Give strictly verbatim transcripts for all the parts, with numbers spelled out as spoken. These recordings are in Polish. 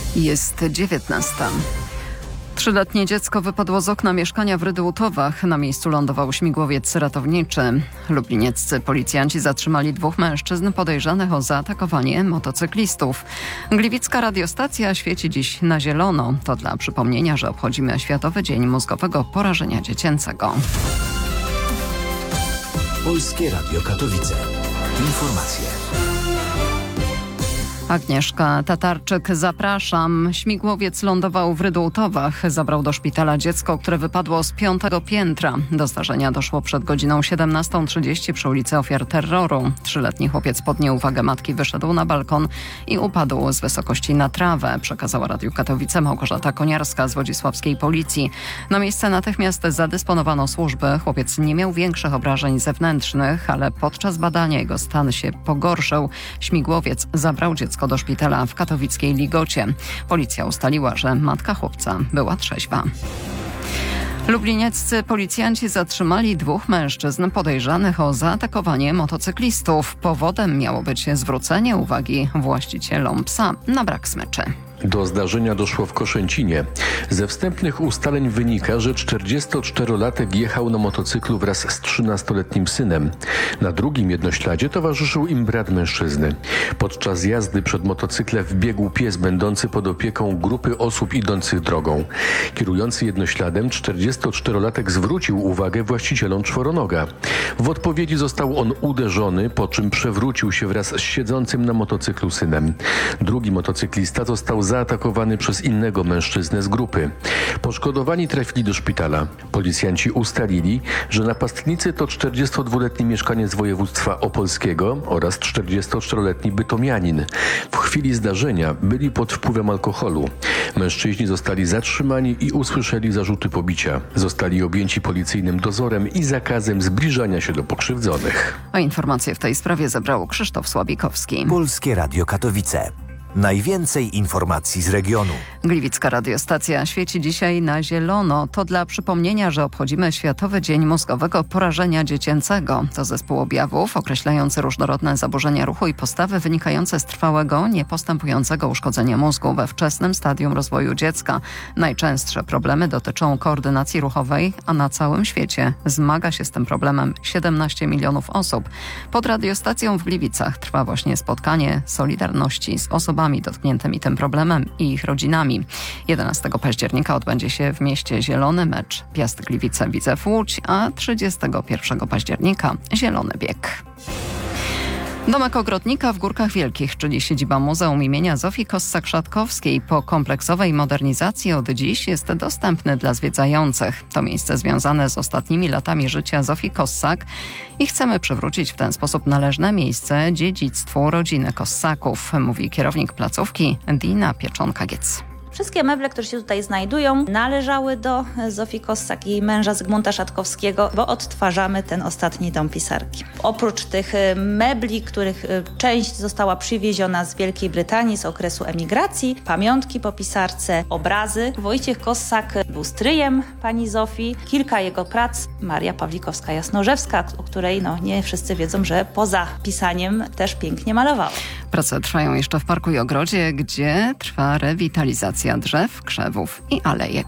Jest dziewiętnasta. Trzyletnie dziecko wypadło z okna mieszkania w Rydułtowach. Na miejscu lądował śmigłowiec ratowniczy. Lublinieccy policjanci zatrzymali dwóch mężczyzn podejrzanych o zaatakowanie motocyklistów. Gliwicka radiostacja świeci dziś na zielono. To dla przypomnienia, że obchodzimy Światowy Dzień Mózgowego Porażenia Dziecięcego. Polskie Radio Katowice. Informacje. Agnieszka Tatarczyk, zapraszam. Śmigłowiec lądował w Rydułtowach. Zabrał do szpitala dziecko, które wypadło z piątego piętra. Do zdarzenia doszło przed godziną siedemnastą trzydzieści przy ulicy Ofiar Terroru. Trzyletni chłopiec pod nieuwagę matki wyszedł na balkon i upadł z wysokości na trawę, przekazała Radiu Katowice Małgorzata Koniarska z wodzisławskiej policji. Na miejsce natychmiast zadysponowano służby. Chłopiec nie miał większych obrażeń zewnętrznych, ale podczas badania jego stan się pogorszył. Śmigłowiec zabrał dziecko do szpitala w katowickiej Ligocie. Policja ustaliła, że matka chłopca była trzeźwa. Lublinieccy policjanci zatrzymali dwóch mężczyzn podejrzanych o zaatakowanie motocyklistów. Powodem miało być zwrócenie uwagi właścicielom psa na brak smyczy. Do zdarzenia doszło w Koszęcinie. Ze wstępnych ustaleń wynika, że czterdziestoczterolatek jechał na motocyklu wraz z trzynastoletnim synem. Na drugim jednośladzie towarzyszył im brat mężczyzny. Podczas jazdy przed motocyklem wbiegł pies będący pod opieką grupy osób idących drogą. Kierujący jednośladem czterdziestoczterolatek zwrócił uwagę właścicielom czworonoga. W odpowiedzi został on uderzony, po czym przewrócił się wraz z siedzącym na motocyklu synem. Drugi motocyklista został zaatakowany przez innego mężczyznę z grupy. Poszkodowani trafili do szpitala. Policjanci ustalili, że napastnicy to czterdziestodwuletni mieszkaniec województwa opolskiego oraz czterdziestoczteroletni bytomianin. W chwili zdarzenia byli pod wpływem alkoholu. Mężczyźni zostali zatrzymani i usłyszeli zarzuty pobicia. Zostali objęci policyjnym dozorem i zakazem zbliżania się do pokrzywdzonych. A informacje w tej sprawie zebrał Krzysztof Słabikowski. Polskie Radio Katowice. Najwięcej informacji z regionu. Gliwicka radiostacja świeci dzisiaj na zielono. To dla przypomnienia, że obchodzimy Światowy Dzień Mózgowego Porażenia Dziecięcego. To zespół objawów określający różnorodne zaburzenia ruchu i postawy wynikające z trwałego, niepostępującego uszkodzenia mózgu we wczesnym stadium rozwoju dziecka. Najczęstsze problemy dotyczą koordynacji ruchowej, a na całym świecie zmaga się z tym problemem siedemnaście milionów osób. Pod radiostacją w Gliwicach trwa właśnie spotkanie Solidarności z osobami dotkniętymi tym problemem i ich rodzinami. jedenastego października odbędzie się w mieście Zielony mecz Piast Gliwice Widzew Łódź, a trzydziestego pierwszego października Zielony Bieg. Domek Ogrodnika w Górkach Wielkich, czyli siedziba Muzeum imienia Zofii Kossak-Szatkowskiej, po kompleksowej modernizacji od dziś jest dostępny dla zwiedzających. To miejsce związane z ostatnimi latami życia Zofii Kossak i chcemy przywrócić w ten sposób należne miejsce dziedzictwu rodziny Kossaków, mówi kierownik placówki Dina Pieczonka-Giec. Wszystkie meble, które się tutaj znajdują, należały do Zofii Kossak i jej męża Zygmunta Szatkowskiego, bo odtwarzamy ten ostatni dom pisarki. Oprócz tych mebli, których część została przywieziona z Wielkiej Brytanii z okresu emigracji, pamiątki po pisarce, obrazy. Wojciech Kossak był stryjem pani Zofii. Kilka jego prac, Maria Pawlikowska-Jasnorzewska, o której no, nie wszyscy wiedzą, że poza pisaniem też pięknie malowała. Prace trwają jeszcze w Parku i Ogrodzie, gdzie trwa rewitalizacja drzew, krzewów i alejek.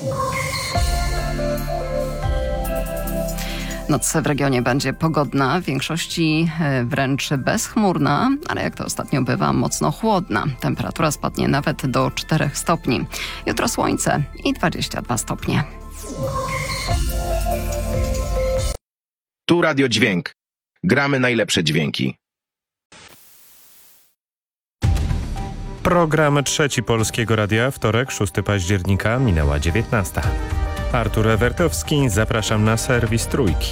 Noc w regionie będzie pogodna, w większości wręcz bezchmurna, ale jak to ostatnio bywa, mocno chłodna. Temperatura spadnie nawet do czterech stopni. Jutro słońce i dwadzieścia dwa stopnie. Tu Radio Dźwięk. Gramy najlepsze dźwięki. Program trzeci Polskiego Radia, wtorek, szóstego października, minęła dziewiętnasta. Artur Ewertowski, zapraszam na serwis Trójki.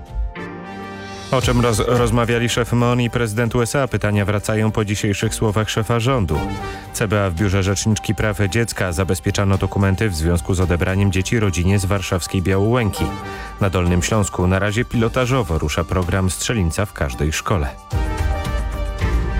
O czym roz, rozmawiali szef M O N i prezydent U S A? Pytania wracają po dzisiejszych słowach szefa rządu. C B A w Biurze Rzeczniczki Praw Dziecka zabezpieczano dokumenty w związku z odebraniem dzieci rodzinie z warszawskiej Białołęki. Na Dolnym Śląsku na razie pilotażowo rusza program Strzelnica w każdej szkole.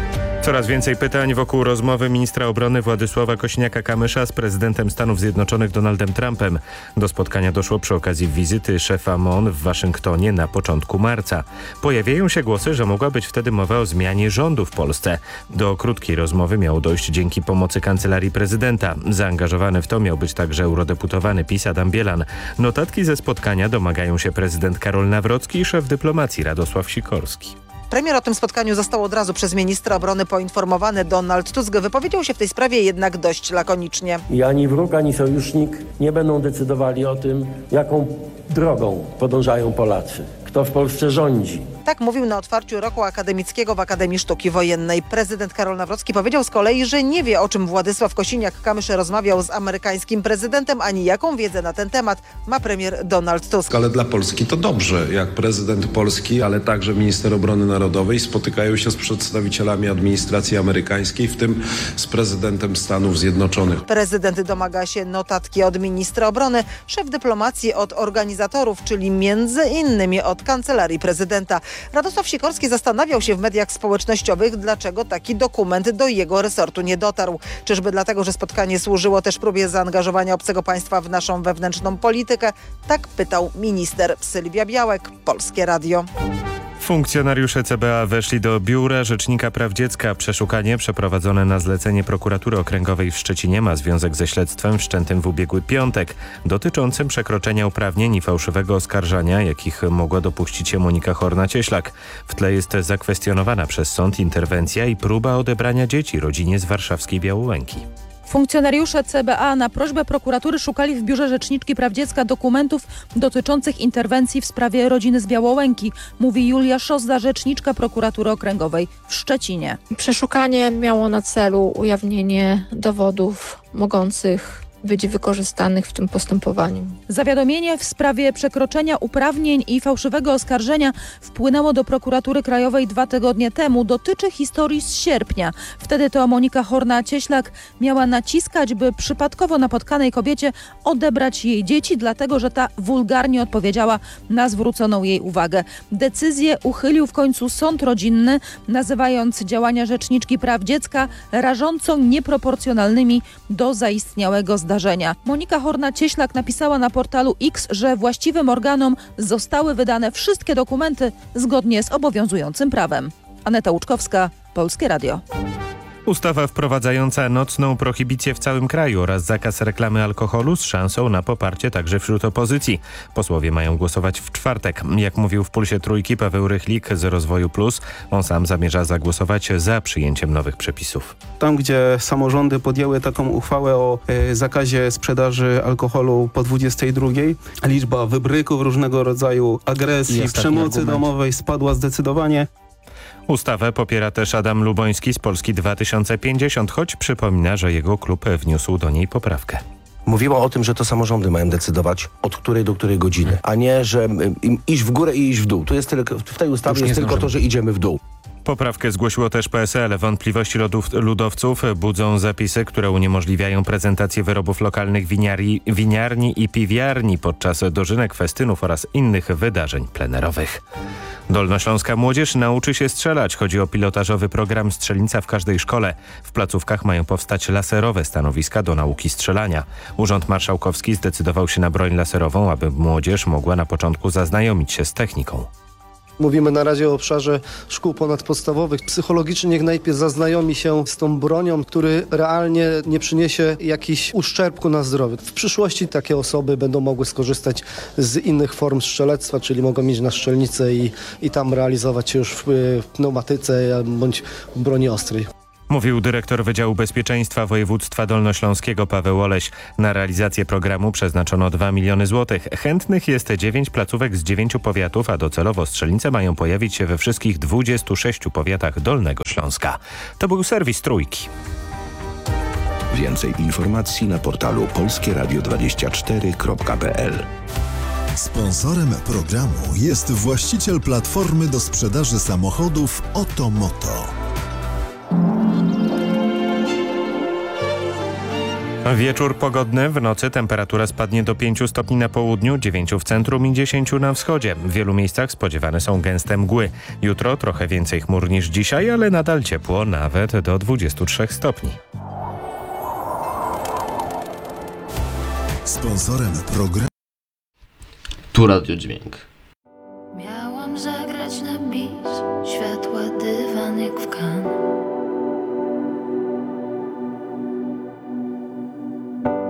Coraz więcej pytań wokół rozmowy ministra obrony Władysława Kosiniaka-Kamysza z prezydentem Stanów Zjednoczonych Donaldem Trumpem. Do spotkania doszło przy okazji wizyty szefa M O N w Waszyngtonie na początku marca. Pojawiają się głosy, że mogła być wtedy mowa o zmianie rządu w Polsce. Do krótkiej rozmowy miało dojść dzięki pomocy Kancelarii Prezydenta. Zaangażowany w to miał być także eurodeputowany PiS Adam Bielan. Notatki ze spotkania domagają się prezydent Karol Nawrocki i szef dyplomacji Radosław Sikorski. Premier o tym spotkaniu został od razu przez ministra obrony poinformowany. Donald Tusk wypowiedział się w tej sprawie jednak dość lakonicznie. I ani wróg, ani sojusznik nie będą decydowali o tym, jaką drogą podążają Polacy. Kto w Polsce rządzi. Tak mówił na otwarciu roku akademickiego w Akademii Sztuki Wojennej. Prezydent Karol Nawrocki powiedział z kolei, że nie wie, o czym Władysław Kosiniak-Kamysz rozmawiał z amerykańskim prezydentem, ani jaką wiedzę na ten temat ma premier Donald Tusk. Ale dla Polski to dobrze, jak prezydent Polski, ale także minister obrony narodowej spotykają się z przedstawicielami administracji amerykańskiej, w tym z prezydentem Stanów Zjednoczonych. Prezydent domaga się notatki od ministra obrony, szef dyplomacji od organizatorów, czyli między innymi od Kancelarii Prezydenta. Radosław Sikorski zastanawiał się w mediach społecznościowych, dlaczego taki dokument do jego resortu nie dotarł. Czyżby dlatego, że spotkanie służyło też próbie zaangażowania obcego państwa w naszą wewnętrzną politykę? Tak pytał minister. Sylwia Białek, Polskie Radio. Funkcjonariusze C B A weszli do biura Rzecznika Praw Dziecka. Przeszukanie przeprowadzone na zlecenie Prokuratury Okręgowej w Szczecinie ma związek ze śledztwem wszczętym w ubiegły piątek dotyczącym przekroczenia uprawnień i fałszywego oskarżania, jakich mogła dopuścić się Monika Horna-Cieślak. W tle jest zakwestionowana przez sąd interwencja i próba odebrania dzieci rodzinie z warszawskiej Białołęki. Funkcjonariusze C B A na prośbę prokuratury szukali w Biurze Rzeczniczki Praw Dziecka dokumentów dotyczących interwencji w sprawie rodziny z Białołęki, mówi Julia Szozda, rzeczniczka Prokuratury Okręgowej w Szczecinie. Przeszukanie miało na celu ujawnienie dowodów mogących być wykorzystanych w tym postępowaniu. Zawiadomienie w sprawie przekroczenia uprawnień i fałszywego oskarżenia wpłynęło do Prokuratury Krajowej dwa tygodnie temu. Dotyczy historii z sierpnia. Wtedy to Monika Horna-Cieślak miała naciskać, by przypadkowo napotkanej kobiecie odebrać jej dzieci, dlatego że ta wulgarnie odpowiedziała na zwróconą jej uwagę. Decyzję uchylił w końcu sąd rodzinny, nazywając działania Rzeczniczki Praw Dziecka rażąco nieproporcjonalnymi do zaistniałego zdarzenia. Monika Horna-Cieślak napisała na portalu X, że właściwym organom zostały wydane wszystkie dokumenty zgodnie z obowiązującym prawem. Aneta Łuczkowska, Polskie Radio. Ustawa wprowadzająca nocną prohibicję w całym kraju oraz zakaz reklamy alkoholu z szansą na poparcie także wśród opozycji. Posłowie mają głosować w czwartek. Jak mówił w Pulsie Trójki Paweł Rychlik z Rozwoju Plus, on sam zamierza zagłosować za przyjęciem nowych przepisów. Tam, gdzie samorządy podjęły taką uchwałę o y, zakazie sprzedaży alkoholu po dwudziestej drugiej, liczba wybryków różnego rodzaju, agresji, przemocy argument. domowej spadła zdecydowanie. Ustawę popiera też Adam Luboński z Polski dwa tysiące pięćdziesiąt, choć przypomina, że jego klub wniósł do niej poprawkę. Mówiła o tym, że to samorządy mają decydować od której do której godziny, a nie, że iść w górę i iść w dół. Tu jest tylko, w tej ustawie jest tylko to, że idziemy w dół. Poprawkę zgłosiło też P S L. Wątpliwości lodów, ludowców budzą zapisy, które uniemożliwiają prezentację wyrobów lokalnych winiari, winiarni i piwiarni podczas dożynek, festynów oraz innych wydarzeń plenerowych. Dolnośląska młodzież nauczy się strzelać. Chodzi o pilotażowy program Strzelnica w każdej szkole. W placówkach mają powstać laserowe stanowiska do nauki strzelania. Urząd Marszałkowski zdecydował się na broń laserową, aby młodzież mogła na początku zaznajomić się z techniką. Mówimy na razie o obszarze szkół ponadpodstawowych. Psychologicznie niech najpierw zaznajomi się z tą bronią, który realnie nie przyniesie jakichś uszczerbku na zdrowiu. W przyszłości takie osoby będą mogły skorzystać z innych form strzelectwa, czyli mogą mieć na strzelnicę i, i tam realizować się już w, w pneumatyce bądź w broni ostrej. Mówił dyrektor Wydziału Bezpieczeństwa Województwa Dolnośląskiego Paweł Oleś. Na realizację programu przeznaczono dwa miliony złotych. Chętnych jest dziewięć placówek z dziewięciu powiatów, a docelowo strzelnice mają pojawić się we wszystkich dwudziestu sześciu powiatach Dolnego Śląska. To był serwis Trójki. Więcej informacji na portalu polskie radio dwadzieścia cztery kropka p l. Sponsorem programu jest właściciel platformy do sprzedaży samochodów Otomoto. Wieczór pogodny, w nocy temperatura spadnie do pięciu stopni na południu, dziewięciu w centrum i dziesięciu na wschodzie. W wielu miejscach spodziewane są gęste mgły. Jutro trochę więcej chmur niż dzisiaj, ale nadal ciepło, nawet do dwudziestu trzech stopni. Sponsorem programu Tu Radio Dźwięk. Miałam zagrać na bis, światła dywan jak w Cannes.